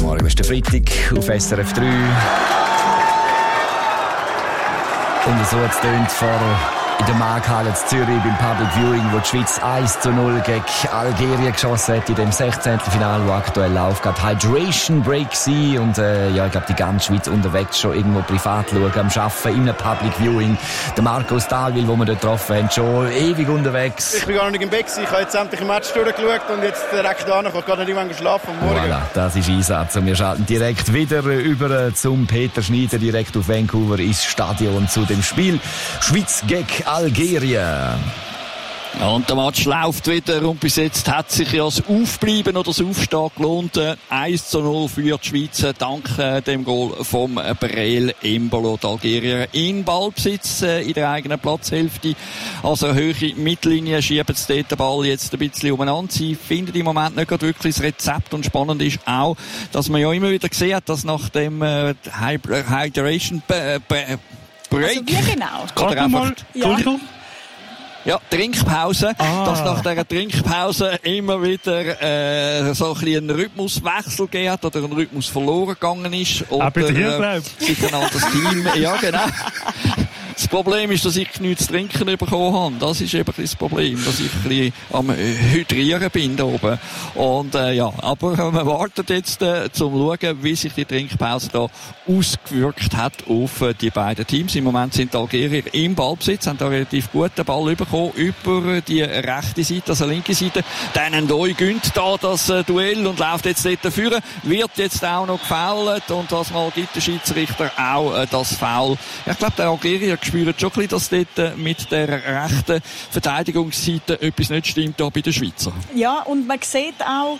Morgen, es ist der Freitag auf SRF 3. Und so hat es tönt vor in der Markhalle in Zürich beim Public Viewing, wo die Schweiz 1:0 gegen Algerien geschossen hat in dem 16. Finale, wo aktuell läuft. Hydration Break war und ich glaube, die ganze Schweiz unterwegs schon irgendwo privat schauen, am Arbeiten, in einem Public Viewing. Der Markus Dahlwil, den wir dort getroffen haben, schon ewig unterwegs. Ich bin gar noch nicht im Bett, ich habe jetzt sämtliche Match durchgeschaut und jetzt direkt da noch. Ich habe gar nicht irgendwann geschlafen am Morgen. Voilà, das ist Einsatz. Und wir schalten direkt wieder über zum Peter Schneider, direkt auf Vancouver ins Stadion zu dem Spiel. Schweiz gegen Algerien. Ja, und der Match läuft wieder und bis jetzt hat sich ja das Aufbleiben oder das Aufstehen gelohnt. 1:0 für die Schweiz, dank dem Goal vom Breel Embolo. Die Algerier in Ballbesitz in der eigenen Platzhälfte. Also höhere Mittellinie, schieben sie dort den Ball jetzt ein bisschen umeinander. Sie finden im Moment nicht gerade wirklich das Rezept und spannend ist auch, dass man ja immer wieder gesehen hat, dass nach dem Hydration Break. Also wie genau? Oder einfach, Entschuldigung. Ja, Trinkpause. Dass nach dieser Trinkpause immer wieder so ein bisschen einen Rhythmuswechsel gegeben hat oder ein Rhythmus verloren gegangen ist. Oder sich ein anderes Team. Ja, genau. Das Problem ist, dass ich nichts zu trinken bekommen habe. Das ist eben das Problem, dass ich ein bisschen am Hydrieren bin da oben. Und aber man wartet jetzt zum schauen, wie sich die Trinkpause da ausgewirkt hat auf die beiden Teams. Im Moment sind die Algerier im Ballbesitz, haben da relativ gut den Ball bekommen über die rechte Seite, also linke Seite. Dann Ndoi gönnt da das Duell und läuft jetzt dort dafür. Wird jetzt auch noch gefoult und das mal gibt der Schiedsrichter auch das Foul. Ich glaube, der Algerier spürt schon ein bisschen, dass dort mit der rechten Verteidigungsseite etwas nicht stimmt da bei den Schweizer. Ja, und man sieht auch,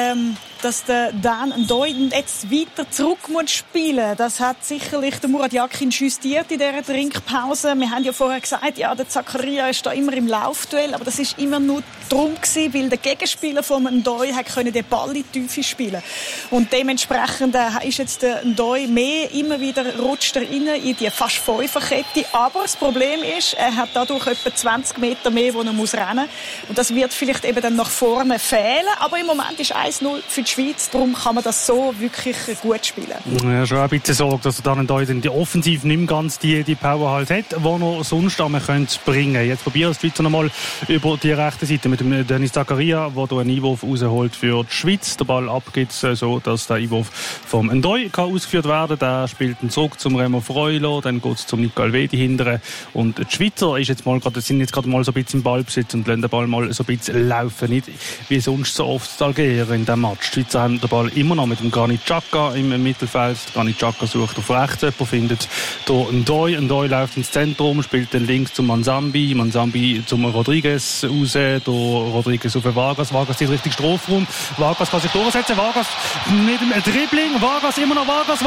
dass der Dan Ndoi jetzt weiter zurück muss spielen. Das hat sicherlich der Murat Yakin justiert in dieser Trinkpause. Wir haben ja vorher gesagt, ja, der Zakaria ist da immer im Laufduell, aber das ist immer nur darum gewesen, weil der Gegenspieler von Ndoi konnte den Ball in die Tiefe spielen. Und dementsprechend ist jetzt der Ndoi immer wieder rutscht er rein in die fast Fünferkette. Aber das Problem ist, er hat dadurch etwa 20 Meter mehr, wo er muss rennen. Und das wird vielleicht eben dann nach vorne fehlen. Aber im Moment ist 1:0 für die Schweiz, darum kann man das so wirklich gut spielen. Ja, schon ein bisschen Sorge, dass er dann in die Offensive nicht ganz die Power halt hat, die er sonst einmal bringen könnte. Jetzt probieren die Schweizer nochmal über die rechte Seite mit dem Dennis Zakaria, der hier einen Einwurf rausholt für die Schweiz. Der Ball abgeht so, dass der Einwurf vom Ndoi ausgeführt werden kann. Der spielt ihn zurück zum Remo Freulo, dann geht es zum Nico Alvedi hinterher. Und die Schweizer sind jetzt gerade mal so ein bisschen im Ballbesitz und lassen den Ball mal so ein bisschen laufen. Nicht wie sonst so oft die Algerier in diesem Match. Die Schweizer haben den Ball immer noch mit dem Granit Xhaka im Mittelfeld. Granit Xhaka sucht auf rechts, jemand findet hier Ndoi. Ndoi läuft ins Zentrum, spielt dann links zum Manzambi zum Rodriguez raus, hier Rodriguez auf Vargas. Vargas ist richtig Strafraum. Vargas kann sich durchsetzen. Vargas mit dem Dribbling. Vargas immer noch Vargas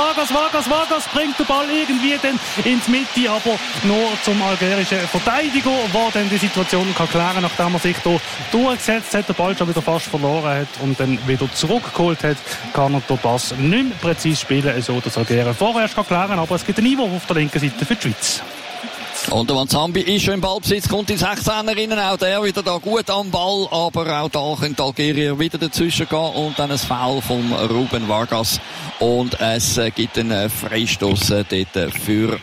bringt den Ball irgendwie dann ins Mitte, aber nur zum algerischen Verteidiger, der dann die Situation kann klären, nachdem er sich hier durchgesetzt hat, den Ball schon wieder fast verloren hat und dann wieder zurückgeholt hat, kann er den Pass nicht mehr präzise spielen, so dass Algerien vorerst kann klären, aber es gibt einen Einwurf auf der linken Seite für die Schweiz. Und der Manzambi ist schon im Ballbesitz, kommt in 16er rein, auch der wieder da gut am Ball, aber auch da können die Algerier wieder dazwischen gehen und dann ein Foul von Ruben Vargas und es gibt einen Freistoß dort für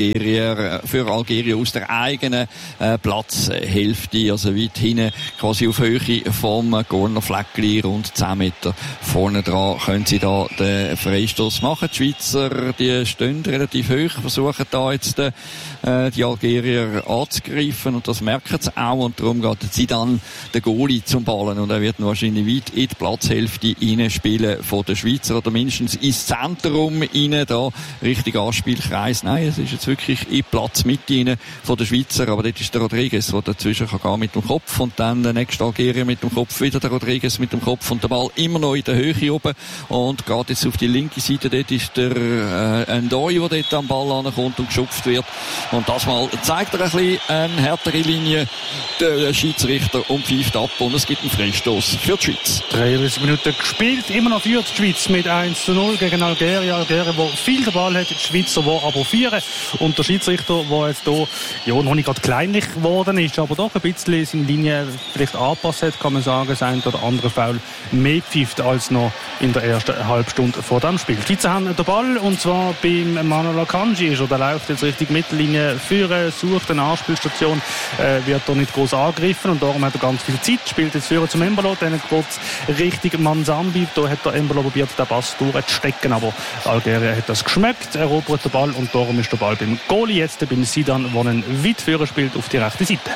Algerien aus der eigenen Platzhälfte, also weit hinten, quasi auf Höhe vom Cornerfleckli, rund 10 Meter vorne dran können sie da den Freistoß machen. Die Schweizer, die stehen relativ hoch, versuchen da jetzt die Algerier anzugreifen und das merken sie auch und darum geht sie dann der Goalie zum Ballen und er wird wahrscheinlich weit in die Platzhälfte reinspielen von den Schweizer oder mindestens ins Zentrum rein, da richtig Anspielkreis. Nein, es ist jetzt wirklich in die Platzmitte rein von den Schweizer, aber dort ist der Rodriguez, der dazwischen kann gehen mit dem Kopf und dann der nächste Algerier mit dem Kopf, wieder der Rodriguez mit dem Kopf und der Ball immer noch in der Höhe oben und geht jetzt auf die linke Seite, dort ist der Ndoi, der dort am Ball ankommt und geschupft wird und das mal Mal zeigt er ein bisschen eine härtere Linie, der Schiedsrichter, und pfeift ab und es gibt einen Freistoß für die Schweiz. 33 Minuten gespielt, immer noch führt die Schweiz mit 1:0 gegen Algerien. Algerien, der viel den Ball hat, die Schweizer, die aber führen. Und der Schiedsrichter, der jetzt hier, ja, noch nicht gerade kleinlich geworden ist, aber doch ein bisschen seine Linie vielleicht angepasst hat, kann man sagen, sein oder andere Foul mehr pfeift als noch in der ersten Halbstunde vor dem Spiel. Die Schweizer haben den Ball, und zwar beim Manuel Akanji. Der läuft jetzt Richtung Mittellinie führen, sucht eine Anspielstation, wird da nicht groß angegriffen und darum hat er ganz viel Zeit, spielt jetzt führen zum Embolo, dann kurz Richtung Manzambi. Da hat der Embolo probiert, den Pass durchzustecken, aber Algerien hat das geschmeckt, erobert den Ball und darum ist der Ball beim Goalie, jetzt beim Zidane, der einen weit führen spielt auf die rechte Seite.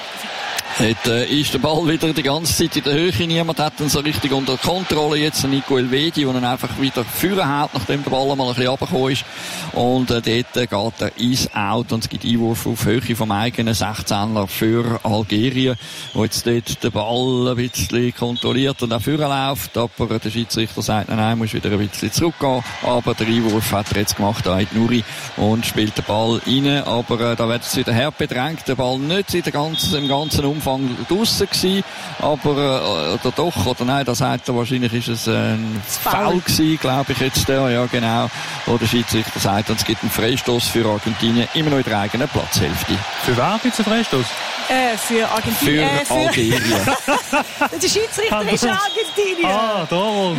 Jetzt ist der Ball wieder die ganze Zeit in der Höhe. Niemand hat ihn so richtig unter Kontrolle. Jetzt Nico Elvedi, der ihn einfach wieder führen hat, nachdem der Ball mal ein bisschen runtergekommen ist. Und dort geht er ins Out und es gibt Einwurf auf Höhe vom eigenen 16er für Algerien, wo jetzt dort den Ball ein bisschen kontrolliert und auch führen läuft. Aber der Schiedsrichter sagt, nein, muss wieder ein bisschen zurückgehen. Aber der Einwurf hat er jetzt gemacht, da hat Nuri, und spielt den Ball rein. Aber da wird es wieder hart bedrängt. Der Ball nicht im ganzen Umfang draussen gewesen, aber oder doch, oder nein, da sagt er, wahrscheinlich ist es ein Foul gewesen, glaube ich jetzt, ja genau, wo der Schiedsrichter sagt, und es gibt einen Freistoß für Argentinien, immer noch in der eigenen Platzhälfte. Für wer gibt es einen Freistoß? Für Argentinien. Für Algerien. Der Schiedsrichter ist Argentinien. Ah, da.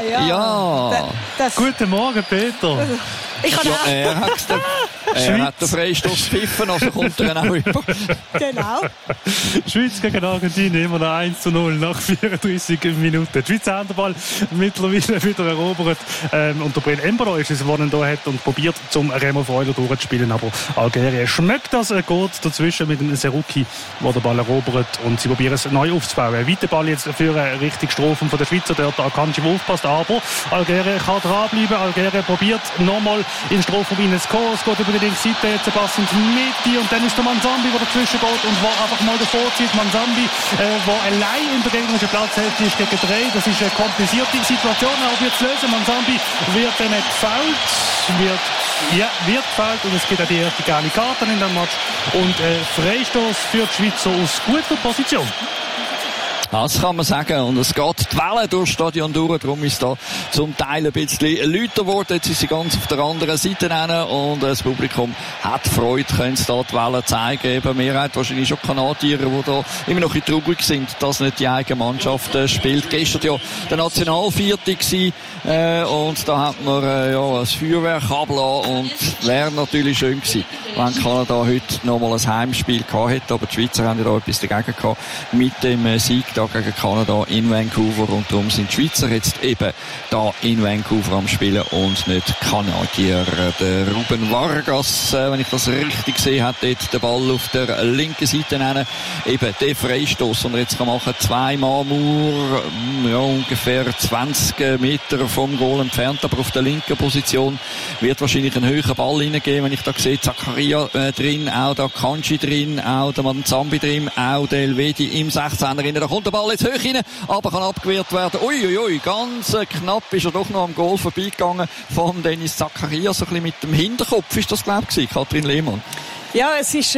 Ja. Guten Morgen, Peter. Ich kann er hat den Freistoß gepfiffen, also kommt er dann auch über. Genau. Schweiz gegen Argentinien, immer noch 1:0 nach 34 Minuten. Die Schweiz hat den Ball mittlerweile wieder erobert. Und der Brel Embolo ist es, der ihn hier hat und probiert, zum Remo Freuler durchzuspielen. Aber Algerien schmeckt das, geht dazwischen mit dem Seruki, der den Ball erobert, und sie probieren es neu aufzubauen. Weiter Ball jetzt für richtig Strophen von der Schweizer, dort Akanji, der aufpasst, aber Algerien kann dranbleiben. Algerien probiert nochmal in den Strafraum zu kommen. Es geht über die linke Seite, jetzt Pass in die Mitte, und dann ist der Manzambi, der dazwischen geht und der einfach mal davor zieht. Manzambi, der allein in der gegnerischen Platzhälfte ist gegen 3. Das ist eine komplizierte Situation, aber jetzt lösen. Manzambi wird dann nicht gefoult. Wird gefoult, und es gibt auch die erste gelbe Karte in dem Match. Und Freistoß für die Schweizer aus guter Position. Das kann man sagen. Und es geht die Welle durchs Stadion durch. Darum ist da zum Teil ein bisschen lauter geworden. Jetzt ist sie ganz auf der anderen Seite hin. Und das Publikum hat Freude, können sie da die Welle zeigen. Eben Mehrheit wahrscheinlich schon Kanadier, die da immer noch in traurig sind, dass nicht die eigene Mannschaft spielt. Gestern ja der Nationalvierte gewesen. Und da hat man ein Feuerwerk abgelassen. Und wäre natürlich schön gewesen, wenn Kanada heute nochmal ein Heimspiel gehabt hätte. Aber die Schweizer haben ja da etwas dagegen gehabt mit dem Sieg gegen Kanada in Vancouver, und darum sind die Schweizer jetzt eben da in Vancouver am Spielen und nicht Kanadier. Der Ruben Vargas, wenn ich das richtig sehe, hat dort den Ball auf der linken Seite hin, eben den Freistoß, und jetzt kann machen 2 Marmur, ungefähr 20 Meter vom Goal entfernt, aber auf der linken Position wird wahrscheinlich ein höherer Ball reingehen, wenn ich da sehe, Zakaria drin, auch der Kanji drin, auch der Manzambi drin, auch der Elvedi im 16er drin. Da kommt der Ball jetzt hoch rein, aber kann abgewehrt werden. Uiuiui, ganz knapp ist er doch noch am Goal vorbeigegangen von Dennis Zakaria, so ein bisschen mit dem Hinterkopf ist das, glaube ich, Katrin Lehmann. Ja, es ist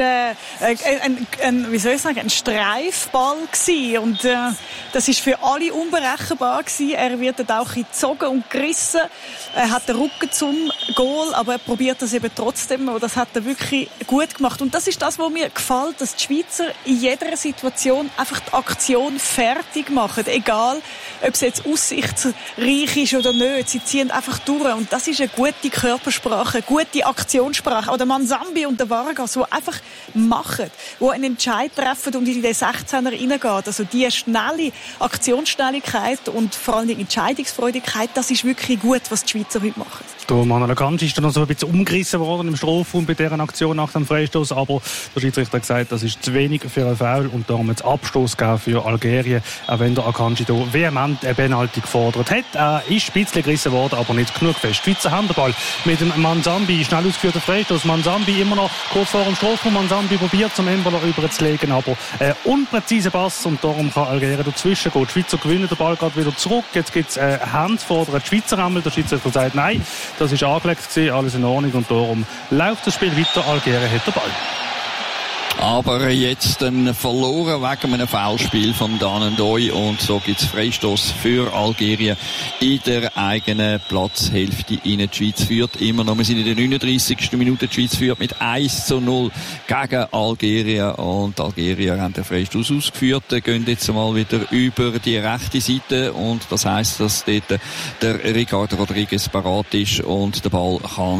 ein Streifball gewesen, und das ist für alle unberechenbar gewesen. Er wird dann auch gezogen und gerissen. Er hat den Rücken zum Goal, aber er probiert das eben trotzdem, und das hat er wirklich gut gemacht. Und das ist das, was mir gefällt, dass die Schweizer in jeder Situation einfach die Aktion fertig machen, egal ob es jetzt aussichtsreich ist oder nicht. Sie ziehen einfach durch, und das ist eine gute Körpersprache, eine gute Aktionssprache. Oder Manzambi und der Vargas, die einfach machen, die einen Entscheid treffen und in den 16er reingehen. Also die schnelle Aktionsschnelligkeit und vor allem die Entscheidungsfreudigkeit, das ist wirklich gut, was die Schweizer heute machen. Der Manuel Akanji ist dann noch so ein bisschen umgerissen worden im Strafraum bei dieser Aktion nach dem Freistoß, aber der Schiedsrichter hat gesagt, das ist zu wenig für einen Foul, und darum jetzt Abstoß gegeben für Algerien, auch wenn der Akanji da vehement eine Penalty gefordert hat. Er ist ein bisschen gerissen worden, aber nicht genug fest. Schweizer Handball mit dem Manzambi, schnell ausgeführter Freistoß. Manzambi immer noch kurz vor dem Strafraum. Manzambi probiert zum Embolo überzulegen, aber unpräziser Pass, und darum kann Algerien dazwischen gehen. Die Schweizer gewinnen den Ball gerade wieder zurück. Jetzt gibt es Hand vor der Schweizer Ammel. Der Schiedsrichter sagt nein, das ist angelegt gewesen, alles in Ordnung, und darum läuft das Spiel weiter. Algerien hat den Ball. Aber jetzt dann verloren wegen einem Foulspiel von Dan N'Doye und so gibt's Freistoß für Algerien in der eigenen Platzhälfte. Die Schweiz führt immer noch. Wir sind in der 39. Minute. Die Schweiz führt mit 1:0 gegen Algerien und die Algerier haben den Freistoß ausgeführt, gehen jetzt mal wieder über die rechte Seite und das heisst, dass dort der Ricardo Rodriguez parat ist und den Ball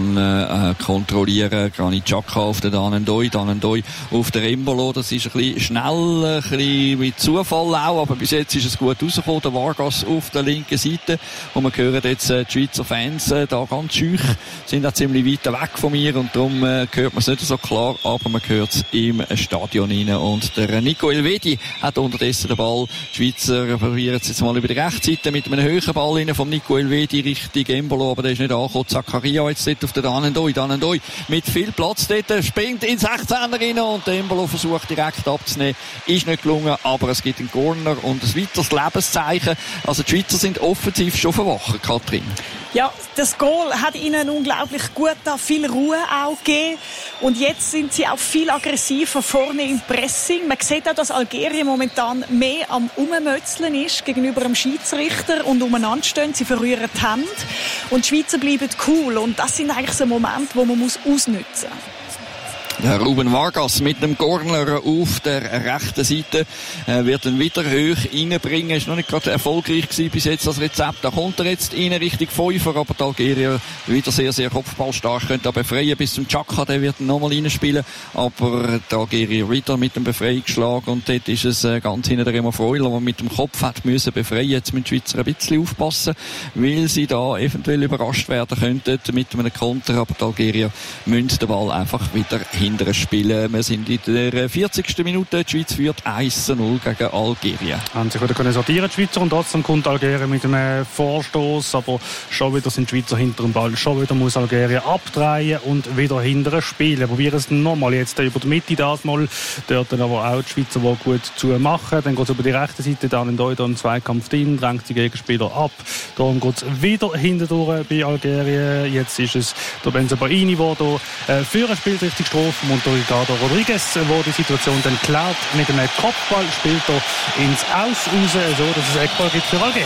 kann kontrollieren. Granit Xhaka auf den Dan N'Doye, Dan N'Doye auf der Embolo. Das ist ein bisschen schnell, ein bisschen mit Zufall auch, aber bis jetzt ist es gut rausgekommen. Der Vargas auf der linken Seite und wir hören jetzt die Schweizer Fans da ganz schüch, sind auch ziemlich weit weg von mir und darum hört man es nicht so klar, aber man hört es im Stadion rein. Und der Nico Elvedi hat unterdessen den Ball. Die Schweizer probieren es jetzt mal über die rechte Seite mit einem höheren Ball rein vom Nico Elvedi Richtung Embolo, aber der ist nicht angekommen. Zakaria jetzt dort auf den Dan N'Doye. Dan N'Doye mit viel Platz dort, springt in 16er rein und der Embolo versucht direkt abzunehmen. Ist nicht gelungen, aber es gibt einen Corner und ein weiteres Lebenszeichen. Also die Schweizer sind offensiv schon verwacht, Katrin. Ja, das Goal hat ihnen unglaublich gut da, viel Ruhe auch gegeben. Und jetzt sind sie auch viel aggressiver vorne im Pressing. Man sieht auch, dass Algerien momentan mehr am Ummötzeln ist gegenüber dem Schiedsrichter und umeinander stehen. Sie verrühren die Hände. Und die Schweizer bleiben cool. Und das sind eigentlich so Momente, die man ausnutzen muss. Der Ruben Vargas mit einem Corner auf der rechten Seite wird dann wieder hoch reinbringen. Ist noch nicht gerade erfolgreich gewesen bis jetzt das Rezept. Da kommt er jetzt rein Richtung Fünfer, aber die Algerier wieder sehr, sehr kopfballstark, können da befreien bis zum Xhaka, der wird nochmal reinspielen. Aber die Algerier wieder mit dem Befreiungsschlag und dort ist es ganz hinter der Remo Freuler, der mit dem Kopf hat müssen befreien. Jetzt müssen die Schweizer ein bisschen aufpassen, weil sie da eventuell überrascht werden könnten mit einem Konter, aber die Algerier müssen den Ball einfach wieder hinter spielen. Wir sind in der 40. Minute. Die Schweiz führt 1:0 gegen Algerien. Haben sich wieder können sortieren, die Schweizer, und trotzdem kommt Algerien mit einem Vorstoß, aber schon wieder sind die Schweizer hinter dem Ball. Schon wieder muss Algerien abdrehen und wieder hinterher spielen. Probieren es nochmal jetzt über die Mitte das mal. Dort dann aber auch die Schweizer, die gut zu machen. Dann geht es über die rechte Seite, Dan N'Doye, dann Zweikampf drin, drängt die Gegenspieler ab. Darum geht es wieder hintendurch bei Algerien. Jetzt ist es der Bensebaini, der hier führen spielt, richtig Strophe. Und der Ricardo Rodriguez, der die Situation dann klärt mit einem Kopfball, spielt er ins Aus raus, so dass es Eckball gibt für Algerien.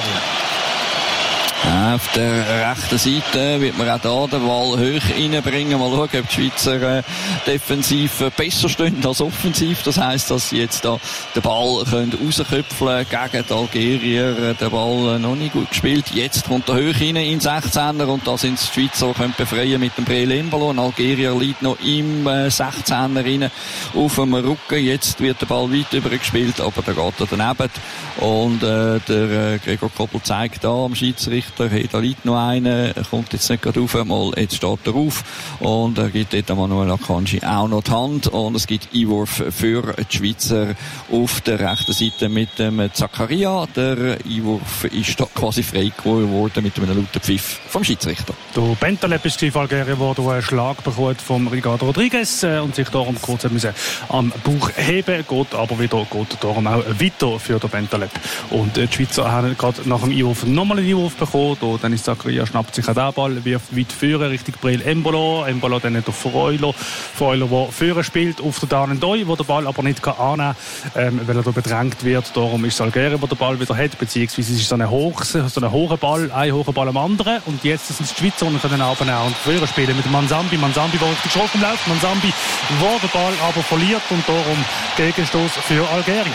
Auf der rechten Seite wird man auch da den Ball hoch reinbringen. Mal schauen, ob die Schweizer defensiv besser stehen als offensiv. Das heisst, dass sie jetzt da den Ball rausköpfeln können gegen die Algerier. Der Ball noch nicht gut gespielt. Jetzt kommt er hoch rein in 16er und da sind die Schweizer, die können befreien mit dem Breel Embolo. Ein Algerier liegt noch im 16er rein auf dem Rücken. Jetzt wird der Ball weit übergespielt, aber da geht er daneben. Und der Gregor Kobel zeigt da am Schiedsrichter, hey, da liegt noch einer, er kommt jetzt nicht gerade rauf, mal, jetzt steht er auf und er gibt dort Manuel Akanji auch noch die Hand und es gibt Einwurf für die Schweizer auf der rechten Seite mit dem Zakaria. Der Einwurf ist da quasi frei geworden mit einem lauten Pfiff vom Schiedsrichter. Der Bentaleb ist in Algerien, der einen Schlag bekommen vom Ricardo Rodriguez und sich darum kurz am Bauch heben, geht aber wieder, geht darum auch weiter für den Bentaleb. Und die Schweizer haben gerade nach dem Einwurf nochmal einen Einwurf bekommen. Dann ist Zakaria, schnappt sich auch den Ball, wirft weit führen, Richtung Breel Embolo. Embolo dann nicht auf Freuler. Freuler, der führen spielt, auf den Dan N'Doye, der den Ball aber nicht annehmen kann, weil er da bedrängt wird. Darum ist es Algerien, der den Ball wieder hat, beziehungsweise es ist so ein hoher Ball, ein hoher Ball am anderen. Und jetzt sind es die Schweizer, die können abnehmen und führen spielen mit Manzambi. Manzambi, der richtig schroff läuft. Manzambi, der den Ball aber verliert und darum Gegenstoß für Algerien.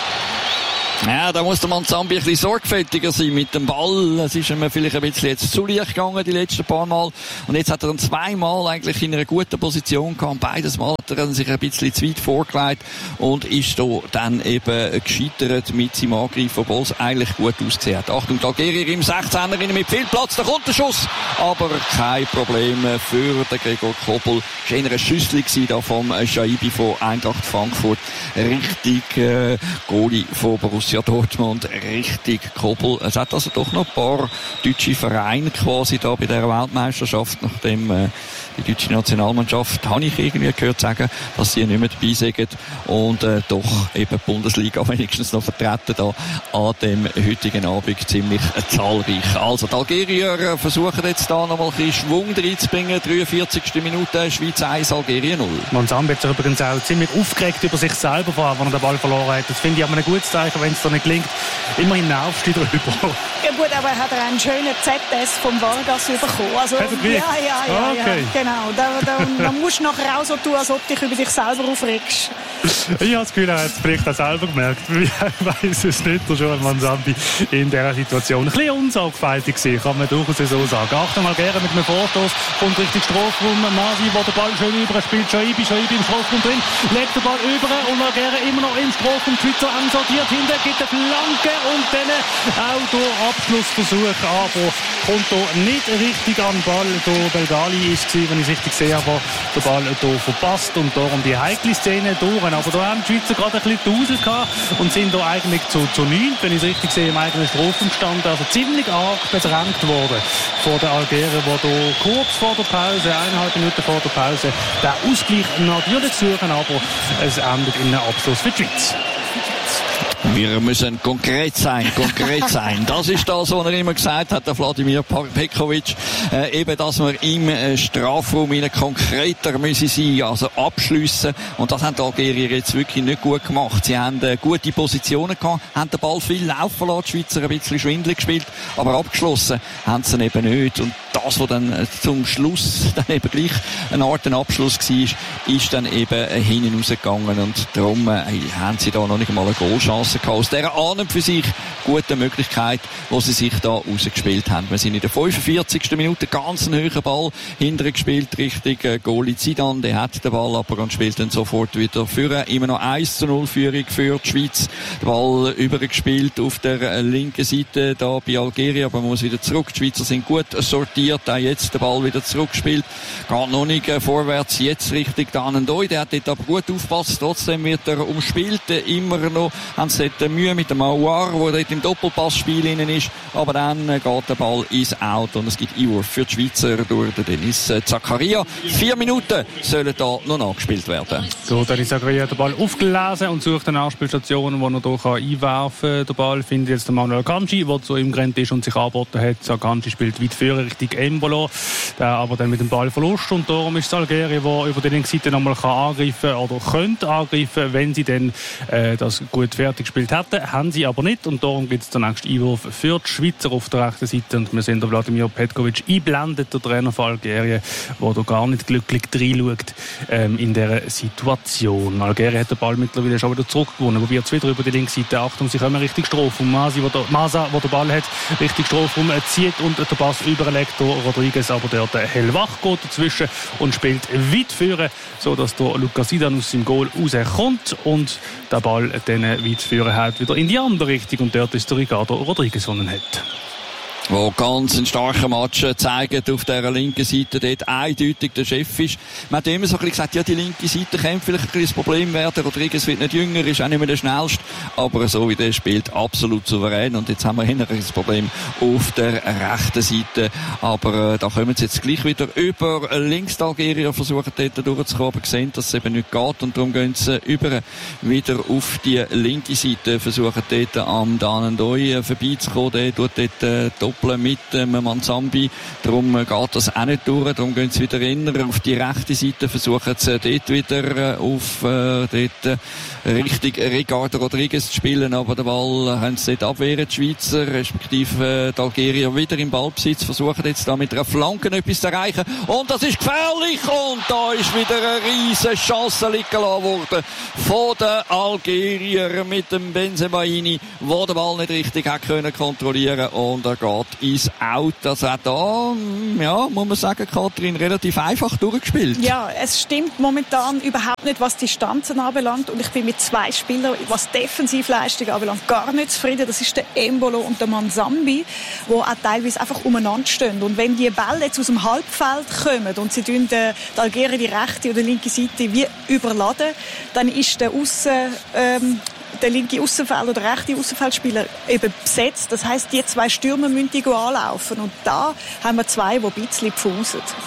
Ja, da muss der Manzambi ein bisschen sorgfältiger sein mit dem Ball. Es ist ihm vielleicht ein bisschen jetzt zu leicht gegangen, die letzten paar Mal. Und jetzt hat er dann zweimal eigentlich in einer guten Position gehabt. Beides Mal hat er sich ein bisschen zu weit vorgelegt und ist da dann eben gescheitert mit seinem Angriff, obwohl es eigentlich gut ausgesehen hat. Achtung, die Algerier im 16er mit viel Platz, da kommt der Schuss. Aber kein Problem für den Gregor Kobel. Es war eher eine Schüssel da vom Shaibi von Eintracht Frankfurt. Richtig Goalie von Borussia Dortmund, richtig Kobel. Es hat also doch noch ein paar deutsche Vereine quasi da bei dieser Weltmeisterschaft, nachdem die deutsche Nationalmannschaft, habe ich irgendwie gehört sagen, sagen, dass sie nicht mehr dabei sind und doch eben die Bundesliga wenigstens noch vertreten da an dem heutigen Abend ziemlich zahlreich. Also die Algerier versuchen jetzt da noch mal ein bisschen Schwung reinzubringen. 43. Minute, Schweiz 1, Algerien 0. Monsambi hat sich übrigens auch ziemlich aufgeregt über sich selber, wenn er den Ball verloren hat. Das finde ich aber ein gutes Zeichen, wenn es da nicht gelingt. Immerhin nervst du drüber. Ja gut, aber hat er einen schönen ZS vom Vargas bekommen. Also, okay. Genau. Da musst du nachher auch so tun, als ob du dich über dich selber aufregst. Ich habe das Gefühl, er hat es vielleicht auch selber gemerkt. Ich weiss es nicht, der Joel Monsambi in dieser Situation. Ein bisschen unsorgfältig gewesen, kann man durchaus so sagen. Achtung, Algerien mit einem Vorstoß, kommt richtig Strafraum. Masi, wo der Ball schön über spielt. Schaibi im Strafraum drin, legt den Ball über und Algerien immer noch im Strafraum. Die Schweizer ansortiert hinten, gibt eine Flanke und dann auch der Abschlussversuch. Aber kommt da nicht richtig an den Ball. Der Belgali ist gewesen, wenn ich es richtig sehe, aber der Ball hier verpasst und darum die heikle Szene durch. Aber da haben die Schweizer gerade ein bisschen Dusel gehabt und sind da eigentlich zu 9, wenn ich es richtig sehe, im eigenen Strafraum gestanden. Also ziemlich arg bedrängt worden von den Algeriern, die hier kurz vor der Pause, 1,5 Minuten vor der Pause, den Ausgleich natürlich suchen, aber es endet in einem Abschluss für die Schweiz. Wir müssen konkret sein. Das ist das, was er immer gesagt hat, der Vladimir Petkovic. Eben, dass wir im Strafraum konkreter müssen sein, also abschliessen. Und das haben die Algerier jetzt wirklich nicht gut gemacht. Sie haben gute Positionen gehabt, haben den Ball viel laufen lassen, die Schweizer ein bisschen schwindelig gespielt, aber abgeschlossen haben sie eben nicht. Und das, was dann zum Schluss dann eben gleich eine Art Abschluss war, ist dann eben hinten rausgegangen. Und darum haben sie da noch nicht einmal eine Goalchance gehabt. Aus dieser an und für sich guten Möglichkeit, wo sie sich da rausgespielt haben. Wir sind in der 45. Minute, ganz einen hohen Ball hinterher gespielt, Richtung Goalie Zidane. Der hat den Ball aber und spielt dann sofort wieder führen. Immer noch 1:0 Führung für die Schweiz. Der Ball übergespielt auf der linken Seite da bei Algerien, aber man muss wieder zurück. Die Schweizer sind gut sortiert. Auch jetzt der Ball wieder zurückgespielt. Geht noch nicht vorwärts. Jetzt Richtung Danendoi. Der hat dort aber gut aufgepasst. Trotzdem wird er umspielt. Immer noch haben sie dort Mühe mit dem Aouar, der dort im Doppelpassspiel innen ist. Aber dann geht der Ball ins Out und es gibt Einwurf für die Schweizer durch den Dennis Zakaria. 4 Minuten sollen da noch nachgespielt werden. So, Dennis Zakaria hat den Ball aufgelesen und sucht eine Anspielstation, die er hier einwerfen kann. Der Ball findet jetzt der Manuel Akanji, der zu ihm gerannt ist und sich angeboten hat. Akanji spielt weit führen Richtung Embolo, der aber dann mit dem Ball verlust. Und darum ist es Algerien, der über die linke Seite nochmal angreifen kann oder könnte angreifen, wenn sie dann das gut fertig gespielt hätten. Haben sie aber nicht. Und darum gibt es den nächsten Einwurf für die Schweizer auf der rechten Seite. Und wir sehen der Vladimir Petkovic einblendet, der Trainer von Algerien, der da gar nicht glücklich reinschaut in dieser Situation. Algerien hat den Ball mittlerweile schon wieder zurückgewonnen. Probiert es wieder über die linke Seite. Achtung, sie kommen Richtung Strafraum. Masa, der den Ball hat, Richtung Strafraum zieht und den Pass überlegt. Rodriguez aber dort hellwach geht dazwischen und spielt weit führen, sodass der Lucas Zidane aus seinem Goal rauskommt und der Ball dann weit führen hat, wieder in die andere Richtung. Und dort ist der Ricardo Rodriguez, der ihn hat. Wo ganz einen starken Match zeigt auf der linken Seite, dort eindeutig der Chef ist. Man hat immer so ein bisschen gesagt, ja, die linke Seite könnte vielleicht ein bisschen das Problem werden. Rodriguez wird nicht jünger, ist auch nicht mehr der schnellste, aber so wie der spielt, absolut souverän. Und jetzt haben wir hinterher das Problem auf der rechten Seite. Aber da kommen sie jetzt gleich wieder über links. Die Algerier versuchen dort durchzukommen, aber sehen, dass es eben nicht geht. Und darum gehen sie wieder auf die linke Seite, versuchen dort am Danendoi vorbeizukommen. Der tut dort doppeln mit Monsambi. Darum geht das auch nicht durch. Darum gehen sie wieder inner auf die rechte Seite, versuchen sie dort wieder auf dort Richtung Ricardo Rodriguez zu spielen. Aber den Ball haben sie dort abwehren, die Schweizer, respektive die Algerier wieder im Ballbesitz, versuchen jetzt da mit einer Flanke etwas zu erreichen. Und das ist gefährlich. Und da ist wieder eine riesen Chance liegen gelassen worden von den Algerier mit dem Benzemaini, der den Ball nicht richtig hat können kontrollieren. Und er geht ins Out. Das hat da, ja, muss man sagen, Katrin, relativ einfach durchgespielt. Ja, es stimmt momentan überhaupt nicht, was Distanzen anbelangt. Und ich bin mit 2 Spielern, was Defensivleistung anbelangt, gar nicht zufrieden. Das ist der Embolo und der Monsambi, die auch teilweise einfach umeinander stehen. Und wenn die Bälle jetzt aus dem Halbfeld kommen und sie die Algerier die rechte oder linke Seite wie überladen, dann ist der der linke Aussenfeld oder rechte Aussenfeldspieler eben besetzt. Das heisst, die 2 Stürmer müssen die anlaufen. Und da haben wir 2, die ein bisschen pfusen.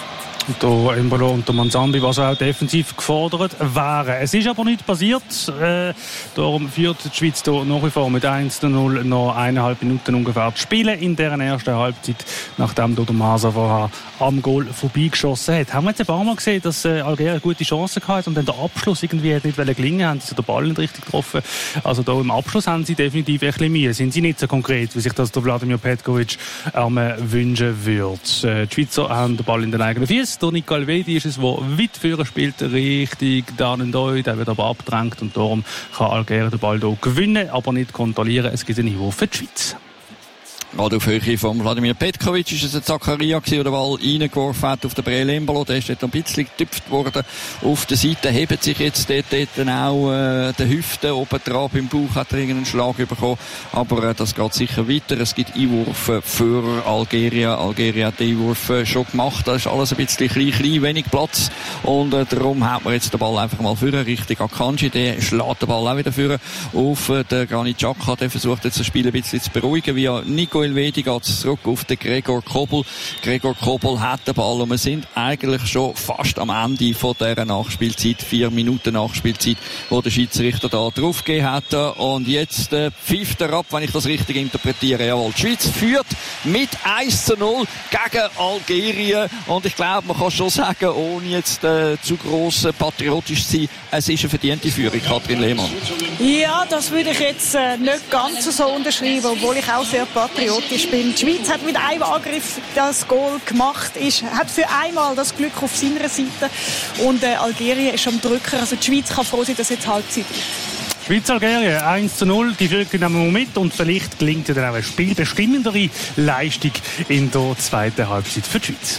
Der Embolo und der Manzambi, was auch defensiv gefordert wären. Es ist aber nicht passiert. Darum führt die Schweiz hier nach wie vor mit 1:0 noch 1,5 Minuten ungefähr zu spielen in deren ersten Halbzeit, nachdem der Masa vorher am Goal vorbeigeschossen hat. Haben wir jetzt ein paar Mal gesehen, dass Algerien gute Chancen hatte und dann der Abschluss irgendwie nicht gelingen, haben sie den Ball nicht richtig getroffen. Also da im Abschluss haben sie definitiv ein bisschen Mühe. Sind sie nicht so konkret, wie sich das der Vladimir Petkovic wünschen würde. Die Schweizer haben den Ball in den eigenen Füßen. Der Nico Elvedi ist es, der weit führen spielt, richtig Danendoi, der wird aber abgedrängt und darum kann Algerien den Ball hier gewinnen, aber nicht kontrollieren. Es gibt einen Einwurf für die Schweiz. Gerade auf Höhe von Vladimir Petkovic ist es ein Zakaria gewesen, der den Ball reingeworfen hat auf den Breel Embolo. Der ist dort ein bisschen getüpft worden auf der Seite, hebt sich jetzt dort auch die Hüfte oben dran, beim Bauch hat er irgendeinen Schlag bekommen, aber das geht sicher weiter. Es gibt Einwürfe für Algerien. Algerien hat den Einwurf schon gemacht, da ist alles ein bisschen klein, wenig Platz und darum hat man jetzt den Ball einfach mal führen, Richtung Akanji, der schlägt den Ball auch wieder führen auf den Granit Xhaka, der versucht jetzt das Spiel ein bisschen zu beruhigen, via Nico Elvedi geht es zurück auf den Gregor Kobel. Gregor Kobel hat den Ball und wir sind eigentlich schon fast am Ende von dieser Nachspielzeit, 4 Minuten Nachspielzeit, wo der Schiedsrichter da draufgegeben hat. Und jetzt pfeift er ab, wenn ich das richtig interpretiere. Jawohl, die Schweiz führt mit 1:0 gegen Algerien und ich glaube, man kann schon sagen, ohne jetzt zu gross patriotisch zu sein, es ist eine verdiente Führung, Katrin Lehmann. Ja, das würde ich jetzt nicht ganz so unterschreiben, obwohl ich auch sehr patriotisch bin. Die Schweiz hat mit einem Angriff das Goal gemacht, hat für einmal das Glück auf seiner Seite und Algerien ist am Drücker. Also die Schweiz kann froh sein, dass jetzt Halbzeit ist. Schweiz-Algerien 1:0, die Führung nehmen wir mit und vielleicht gelingt ja dann auch eine spielbestimmendere Leistung in der zweiten Halbzeit für die Schweiz.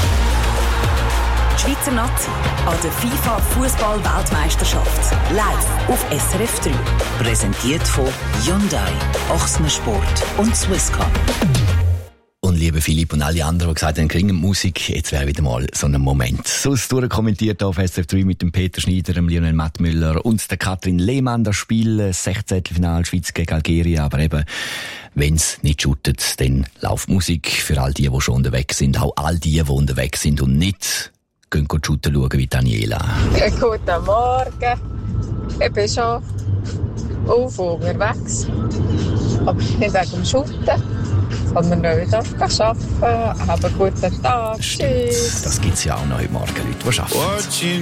Die Schweizer Nazi an der FIFA-Fußball-Weltmeisterschaft. Live auf SRF 3. Präsentiert von Hyundai, Ochsner Sport und Swisscom. Und liebe Philipp und alle anderen, die gesagt haben, kriegen Musik, jetzt wäre wieder mal so ein Moment. So ist es kommentiert auf SRF 3 mit dem Peter Schneider, dem Lionel Mattmüller und der Katrin Lehmann. Das Spiel, 16. Finale Schweiz gegen Algerien, aber eben, wenn es nicht shootet, dann läuft Musik für all die schon unterwegs sind, auch all die unterwegs sind und nicht gehen shooten schauen wie Daniela. Guten Morgen. Ich bin schon unterwegs. Aber nicht wegen dem Shooten, sondern nicht arbeiten. Haben einen guten Tag. Tschüss. Das gibt es ja auch noch heute Morgen, Leute, die arbeiten.